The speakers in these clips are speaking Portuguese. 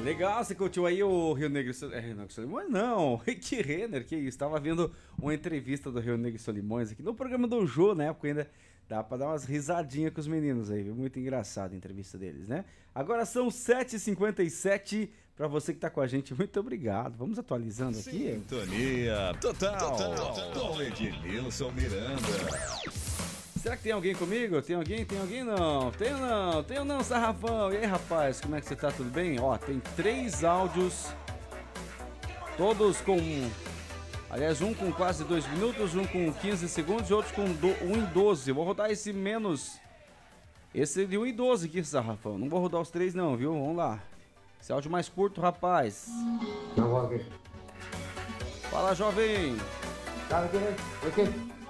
Legal, você curtiu aí o Rio Negro e Solimões? Não, Rick Renner, que isso. Estava vendo uma entrevista do Rio Negro e Solimões aqui no programa do Jô, na época ainda. Dá pra dar umas risadinhas com os meninos aí, viu? Muito engraçado a entrevista deles, né? Agora são 7h57. Pra você que tá com a gente, muito obrigado. Vamos atualizando aqui. Sintonia total com Ednilson Miranda. Será que tem alguém comigo? Tem alguém? Tem alguém? Não. Tenho não, Sarrafão. E aí, rapaz, como é que você tá? Tudo bem? Ó, tem 3 áudios, todos com... Aliás, um com quase 2 minutos, um com 15 segundos e outros com 1 em 12. Eu vou rodar esse menos... Esse de 1 em 12 aqui, Sarrafão. Não vou rodar os 3 não, viu? Vamos lá. Esse áudio mais curto, rapaz. Não vou aqui. Fala, jovem. Tá aqui, né? Aqui.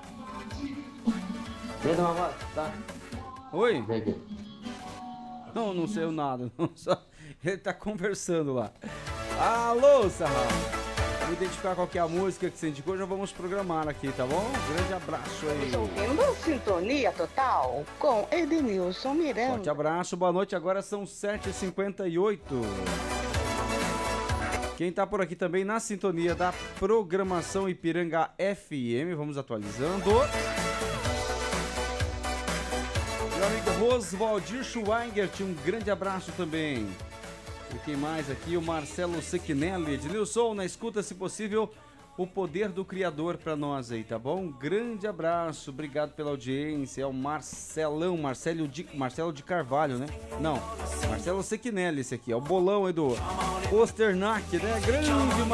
Vem dar uma voz, tá? Oi? Vem aqui. Não sei nada. Não, só... Ele tá conversando lá. Alô, Sarrafão. Vou identificar qual que é a música que você indicou, já vamos programar aqui, tá bom? Um grande abraço aí. Estou ouvindo Sintonia Total com Ednilson Miranda. Forte abraço, boa noite, agora são 7h58. Quem tá por aqui também na sintonia da programação Ipiranga FM, vamos atualizando. Meu amigo Rosvaldir Schweingert, um grande abraço também. E quem mais aqui? O Marcelo Sequinelli. Ednilson, na escuta, se possível, o poder do Criador pra nós aí, tá bom? Um grande abraço, obrigado pela audiência. É o Marcelo de Carvalho, né? Não, Marcelo Sequinelli esse aqui. É o bolão aí do Osternac, né? Grande